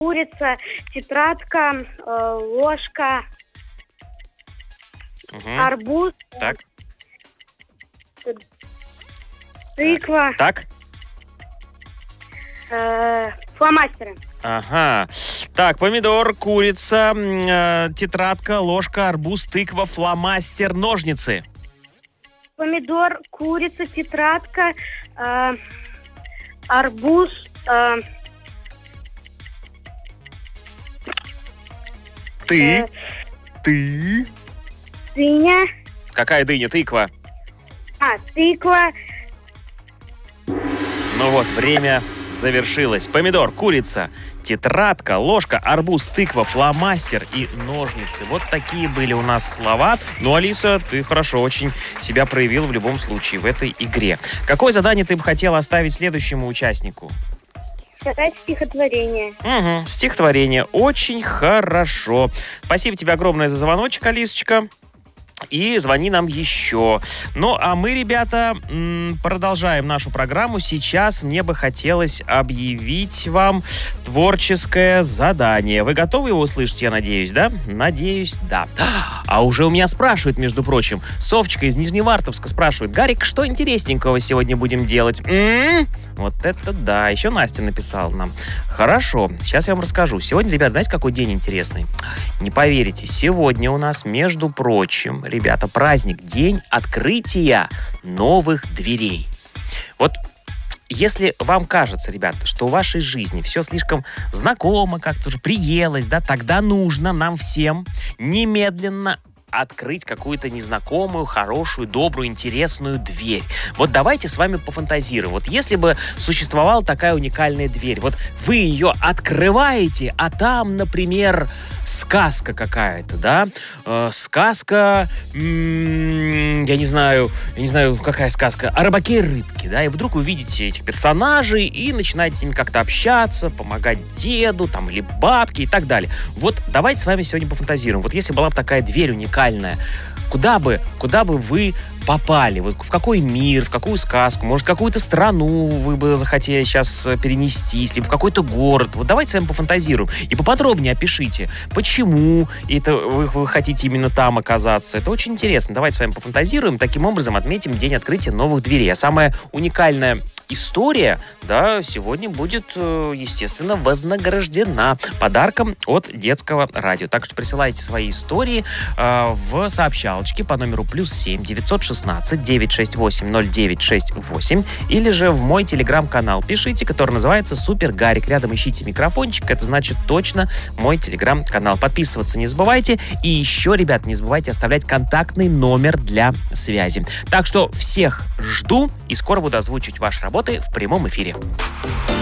курица, тетрадка, ложка, арбуз, Так. тыква, Так. фломастеры. Ага. Так, помидор, курица, тетрадка, ложка, арбуз, тыква, фломастер, ножницы. Помидор, курица, тетрадка, арбуз, Ты. дыня, Какая дыня? Тыква. тыква, Ну вот, время завершилось. Помидор, курица, тетрадка, ложка, арбуз, тыква, фломастер и ножницы. Вот такие были у нас слова. Ну, Алиса, ты хорошо очень себя проявила в любом случае в этой игре. Какое задание ты бы хотела оставить следующему участнику? сказать стихотворение. Угу, стихотворение. Очень хорошо. Спасибо тебе огромное за звоночек, Алисочка. И звони нам еще. Ну, а мы, ребята, продолжаем нашу программу. Сейчас мне бы хотелось объявить вам творческое задание. Вы готовы его услышать, я надеюсь, да? Надеюсь, да. А уже у меня спрашивают, между прочим. Совочка из Нижневартовска спрашивает: Гарик, что интересненького сегодня будем делать? Вот это да. Еще Настя написала нам. Хорошо, сейчас я вам расскажу. Сегодня, ребят, знаете, какой день интересный? Не поверите, сегодня у нас, между прочим, ребята, праздник, день открытия новых дверей. Вот если вам кажется, ребята, что в вашей жизни все слишком знакомо, как-то уже приелось, да, тогда нужно нам всем немедленно открыть какую-то незнакомую, хорошую, добрую, интересную дверь. Вот давайте с вами пофантазируем. Вот если бы существовала такая уникальная дверь, вот вы ее открываете, а там, например, сказка какая-то, да? Сказка, я не знаю, какая сказка, о рыбаке и рыбке, да? И вдруг вы видите этих персонажей и начинаете с ними как-то общаться, помогать деду, там, или бабке и так далее. Вот давайте с вами сегодня пофантазируем. Вот если была бы такая дверь уникальная, куда бы вы попали? Вот в какой мир, в какую сказку? Может, в какую-то страну вы бы захотели сейчас перенестись, либо в какой-то город? Вот давайте с вами пофантазируем. И поподробнее опишите, почему это вы хотите именно там оказаться. Это очень интересно. Давайте с вами пофантазируем. Таким образом отметим день открытия новых дверей. А самая уникальная история, да, сегодня будет, естественно, вознаграждена подарком от детского радио. Так что присылайте свои истории в сообщалочке по номеру +7 916 968 0968 или же в мой телеграм-канал пишите, который называется Супер Гарик. Рядом ищите микрофончик, это значит точно мой телеграм-канал. Подписываться не забывайте. И еще, ребят, не забывайте оставлять контактный номер для связи. Так что всех жду и скоро буду озвучивать ваши работы в прямом эфире.